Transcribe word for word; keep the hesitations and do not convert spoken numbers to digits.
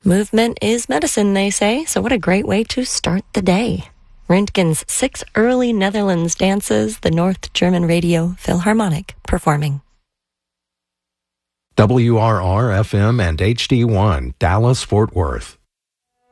Movement is medicine, they say, so what a great way to start the day. Röntgen's six early Netherlands dances, the North German Radio Philharmonic performing. W R R F M and H D one, Dallas, Fort Worth.